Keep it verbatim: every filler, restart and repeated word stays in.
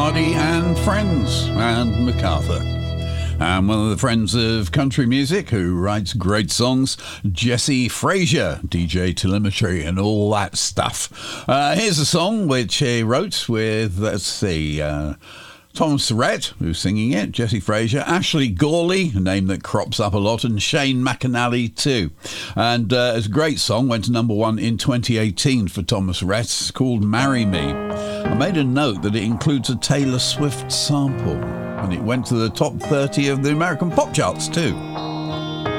Hardy and Friends and MacArthur. And one of the friends of country music who writes great songs, Jesse Frazier, D J Telemetry and all that stuff. Uh, here's a song which he wrote with, let's see, uh, Thomas Rhett, who's singing it, Jesse Frazier, Ashley Gawley, a name that crops up a lot, and Shane McAnally too. And uh, it's a great song, went to number one in twenty eighteen for Thomas Rhett. It's called Marry Me. I made a note that it includes a Taylor Swift sample, and it went to the top thirty of the American pop charts too.